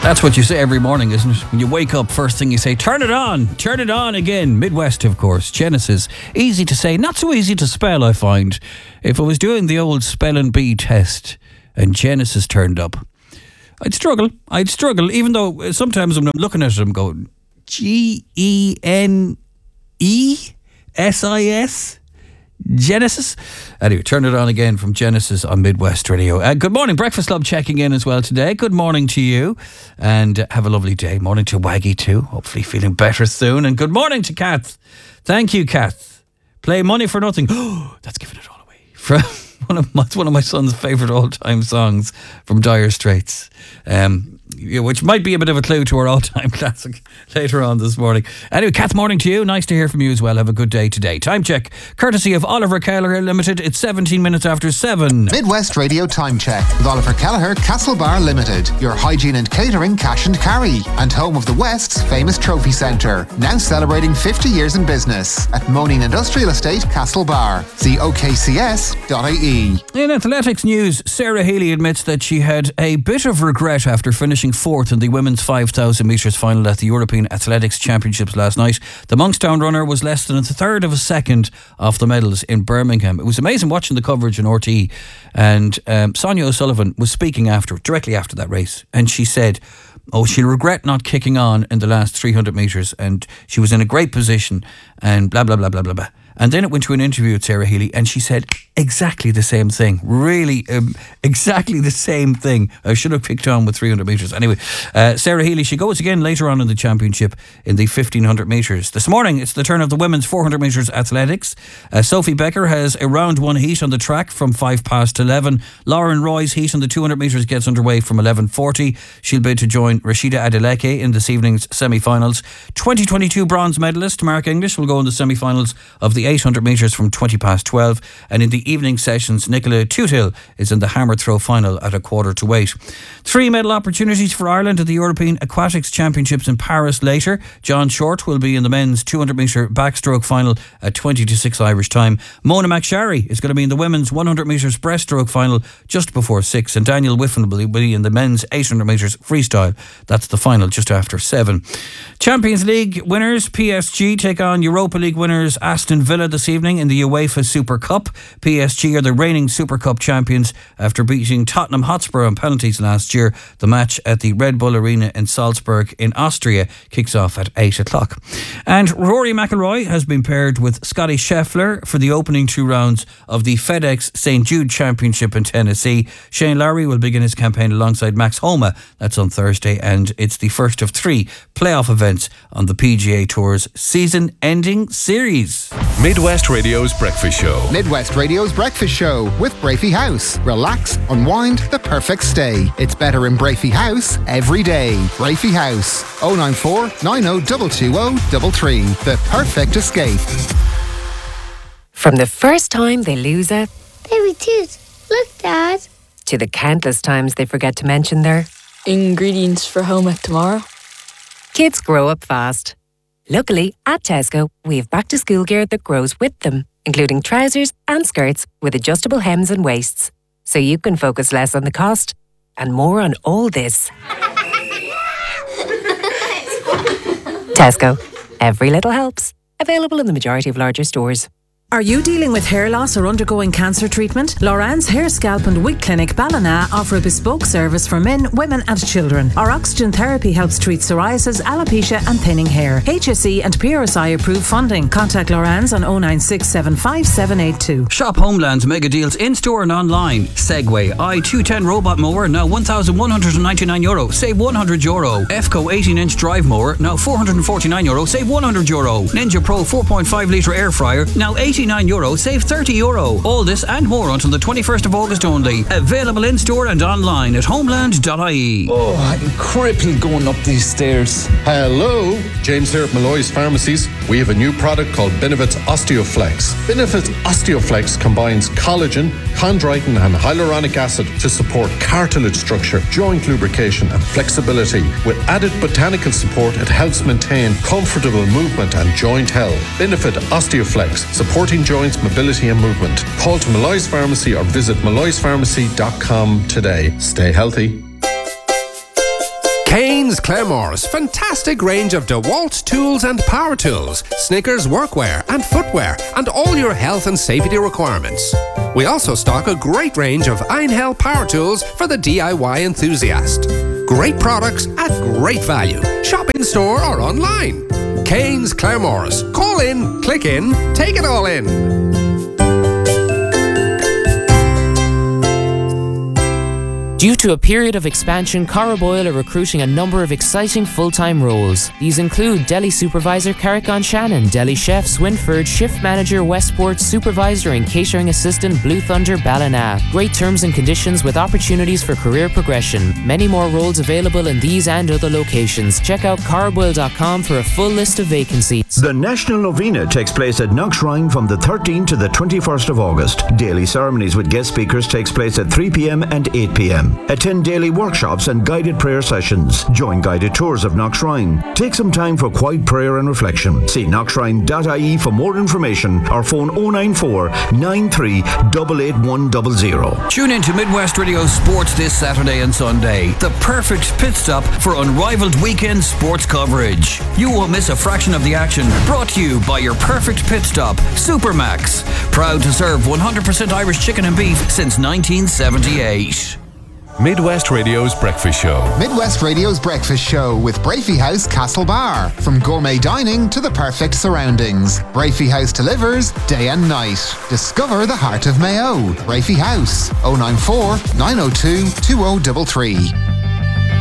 That's what you say every morning, isn't it? When you wake up, first thing you say, turn it on again. Midwest, of course, Genesis. Easy to say, not so easy to spell, I find. If I was doing the old spell and bee test and Genesis turned up, I'd struggle, even though sometimes when I'm looking at it, I'm going, Genesis? Genesis. Anyway, turn it on again from Genesis on Midwest Radio. Good morning, Breakfast Club checking in as well today. Good morning to you and have a lovely day. Morning to Waggy too, hopefully feeling better soon. And good morning to Kath. Thank you, Kath. Play Money for Nothing. Oh, that's giving it all away. From one of my son's favourite all-time songs from Dire Straits. Which might be a bit of a clue to our all-time classic later on this morning. Anyway, Kath, morning to you. Nice to hear from you as well. Have a good day today. Time check, courtesy of Oliver Kelleher Limited. It's 17 minutes after 7. Midwest Radio Time Check with Oliver Kelleher Castlebar Limited. Your hygiene and catering cash and carry. And home of the West's famous trophy centre. Now celebrating 50 years in business at Moaning Industrial Estate, Castlebar. See okcs.ie. In athletics news, Sarah Healy admits that she had a bit of regret after finishing fourth in the women's 5,000 metres final at the European Athletics Championships last night. The Monkstown runner was less than a third of a second off the medals in Birmingham. It was amazing watching the coverage in RTE, and Sonia O'Sullivan was speaking directly after that race, and she said, she'll regret not kicking on in the last 300 metres, and she was in a great position, and blah, blah, blah, blah, blah, blah. And then it went to an interview with Sarah Healy and she said exactly the same thing. Really, exactly the same thing. I should have picked on with 300 metres. Anyway, Sarah Healy, she goes again later on in the championship in the 1,500 metres. This morning, it's the turn of the women's 400 metres athletics. Sophie Becker has a round one heat on the track from 11:05. Lauren Roy's heat on the 200 metres gets underway from 11:40. She'll bid to join Rashida Adeleke in this evening's semi-finals. 2022 bronze medalist Mark English will go in the semi-finals of the 800 metres from 12:20, and in the evening sessions Nicola Tootill is in the hammer throw final at 7:45. 3 medal opportunities for Ireland at the European Aquatics Championships in Paris later. John Short will be in the men's 200 metre backstroke final at 20:06 Irish time. Mona McSharry is going to be in the women's 100 metres breaststroke final just before 6, and Daniel Whiffen will be in the men's 800 metres freestyle. That's the final just after 7. Champions League winners PSG take on Europa League winners Aston Villa this evening in the UEFA Super Cup. PSG are the reigning Super Cup champions after beating Tottenham Hotspur on penalties last year. The match at the Red Bull Arena in Salzburg in Austria kicks off at 8 o'clock. And Rory McIlroy has been paired with Scotty Scheffler for the opening 2 rounds of the FedEx St. Jude Championship in Tennessee. Shane Lowry will begin his campaign alongside Max Homa. That's on Thursday, and it's the first of 3 playoff events on the PGA Tour's season-ending series. Midwest Radio's Breakfast Show. Midwest Radio's Breakfast Show with Brafey House. Relax, unwind, the perfect stay. It's better in Brafey House every day. Brafey House, 094 90 220 the perfect escape. From the first time they lose a baby tooth. Look, Dad. To the countless times they forget to mention their ingredients for home ec tomorrow. Kids grow up fast. Luckily, at Tesco, we have back-to-school gear that grows with them, including trousers and skirts with adjustable hems and waists. So you can focus less on the cost and more on all this. Tesco. Every little helps. Available in the majority of larger stores. Are you dealing with hair loss or undergoing cancer treatment? Loran's Hair, Scalp and Wig Clinic Ballina offer a bespoke service for men, women and children. Our oxygen therapy helps treat psoriasis, alopecia and thinning hair. HSE and PRSI approved funding. Contact Loran's on 096 757782. Shop Homeland's mega deals in-store and online. Segway i210 robot mower, now €1,199, save €100. EFCO 18-inch drive mower, now €449, save €100. Ninja Pro 4.5 litre air fryer, now €89, save €30. All this and more until the 21st of August only. Available in-store and online at homeland.ie. Oh, I'm crippled going up these stairs. Hello, James here at Malloy's Pharmacies. We have a new product called Benefits Osteoflex. Benefits Osteoflex combines collagen, chondroitin and hyaluronic acid to support cartilage structure, joint lubrication and flexibility. With added botanical support, it helps maintain comfortable movement and joint health. Benefit Osteoflex, supporting joints, mobility and movement. Call to Malloy's Pharmacy or visit malloyspharmacy.com today. Stay healthy. Kane's Claremores, fantastic range of DeWalt tools and power tools, Snickers workwear and footwear, and all your health and safety requirements. We also stock a great range of Einhell power tools for the DIY enthusiast. Great products at great value. Shop in store or online. Kane's Claremores. Call in, click in, take it all in. Due to a period of expansion, Corriboyle are recruiting a number of exciting full-time roles. These include Deli Supervisor Carrick-on Shannon, Deli Chef Swinford, Shift Manager Westport, Supervisor and Catering Assistant Blue Thunder Ballina. Great terms and conditions with opportunities for career progression. Many more roles available in these and other locations. Check out corriboyle.com for a full list of vacancies. The National Novena takes place at Knockshrine from the 13th to the 21st of August. Daily ceremonies with guest speakers takes place at 3 p.m. and 8 p.m. Attend daily workshops and guided prayer sessions. Join guided tours of Knockshrine. Take some time for quiet prayer and reflection. See knockshrine.ie for more information or phone 094 93 88100. Tune in to Midwest Radio Sports this Saturday and Sunday. The perfect pit stop for unrivaled weekend sports coverage. You won't miss a fraction of the action. Brought to you by your perfect pit stop, Supermax. Proud to serve 100% Irish chicken and beef since 1978. Midwest Radio's Breakfast Show. Midwest Radio's Breakfast Show with Brafey House Castlebar. From gourmet dining to the perfect surroundings, Brafey House delivers day and night. Discover the heart of Mayo. Brafey House, 094 902 2033.